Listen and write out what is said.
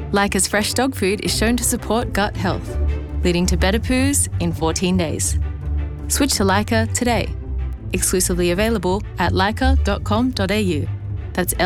Leica's fresh dog food is shown to support gut health, leading to better poos in 14 days. Switch to Leica today. Exclusively available at leica.com.au. That's